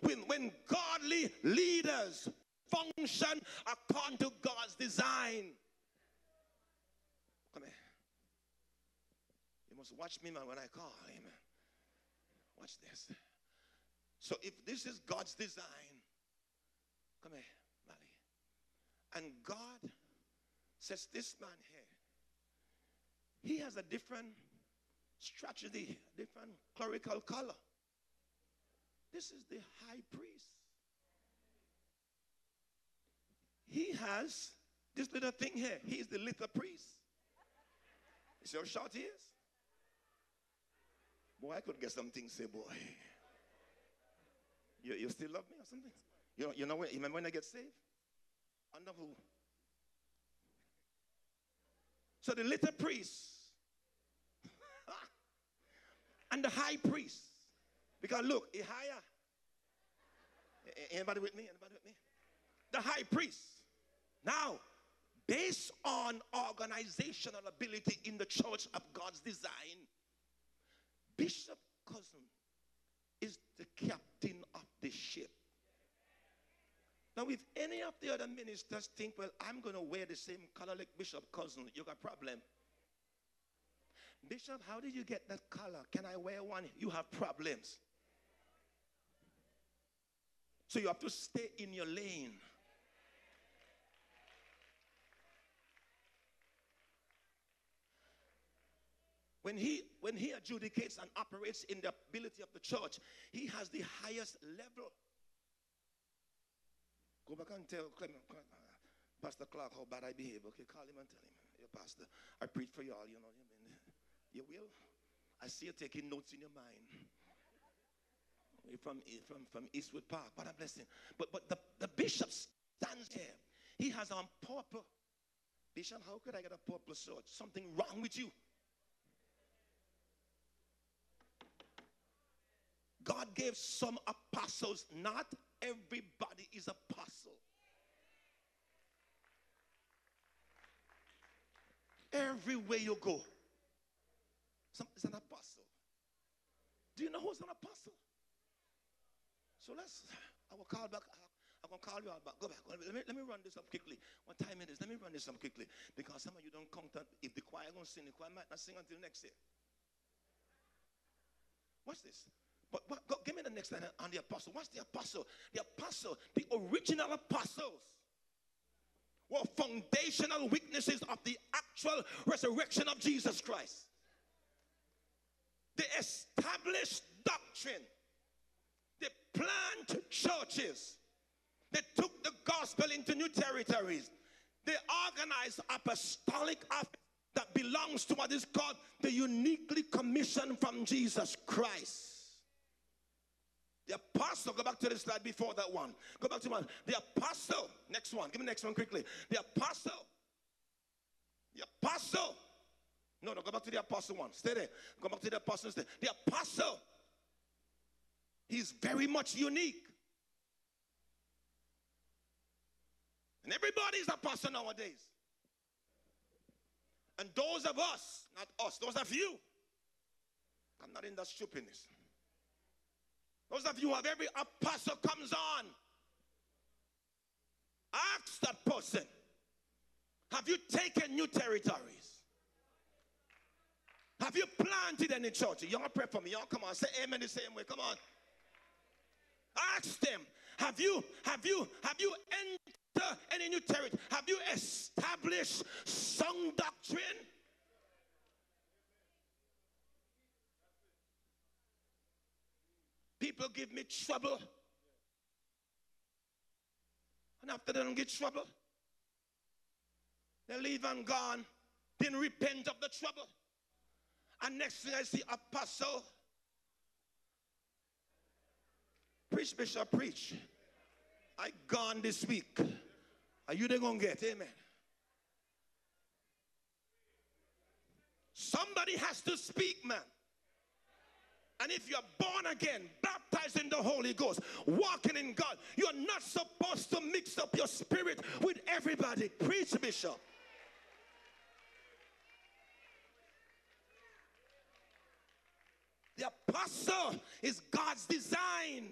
when godly leaders function according to God's design. Come here. You must watch me, man, when I call. Amen. Watch this. So if this is God's design, come here, Mali. And God says, this man here, he has a different strategy, different clerical color. This is the high priest. He has this little thing here. He's the little priest. You see how short he is? Boy, I could get something, say, boy. You still love me or something? You know when, remember when I get saved? Under who? So the little priest and the high priest. Because look, he higher. Anybody with me? Anybody with me? The high priest. Now, based on organizational ability in the church of God's design, Bishop Cousin is the captain of the ship. Now, if any of the other ministers think, well, I'm going to wear the same color like Bishop Cousin, you got a problem. Bishop, how did you get that color? Can I wear one? You have problems. So you have to stay in your lane. When he adjudicates and operates in the ability of the church, he has the highest level. Go back and tell Pastor Clark how bad I behave. Okay, call him and tell him, your pastor, I preach for y'all, you know. You will? I see you taking notes in your mind. From Eastwood Park. What a blessing. But the bishop stands here. He has on purple. Bishop, how could I get a purple sword? Something wrong with you. God gave some apostles. Not everybody is apostle. Everywhere you go, it's an apostle. Do you know who's an apostle? So I will call back. I'm going to call you all back. Go back. Let me run this up quickly. What time it is? Let me run this up quickly. Because some of you don't count that. If the choir is going to sing, the choir might not sing until next year. Watch this. But go, give me the next line on the apostle. What's the apostle? The apostle, the original apostles, were foundational witnesses of the actual resurrection of Jesus Christ. They established doctrine. They planted churches. They took the gospel into new territories. They organized apostolic office that belongs to what is called the uniquely commissioned from Jesus Christ. The apostle, go back to the slide before that one. Go back to one. The apostle, next one. Give me the next one quickly. The apostle. No, go back to the apostle one. Stay there. Go back to the apostle. Stay. The apostle. He's very much unique. And everybody's apostle nowadays. And those of us, not us, those of you, I'm not in that stupidness. Those of you who have every apostle comes on, ask that person, have you taken new territories? Have you planted any church? Y'all pray for me. Y'all come on, say amen the same way. Come on. Ask them, have you entered any new territory? Have you established sound doctrine? People give me trouble. And after they don't get trouble, they leave and gone. Didn't repent of the trouble. And next thing I see, apostle. Preach, Bishop, preach. I gone this week. Are you they gonna get? Amen. Somebody has to speak, man. And if you're born again, baptized in the Holy Ghost, walking in God, you're not supposed to mix up your spirit with everybody. Preach, Bishop. The apostle is God's design.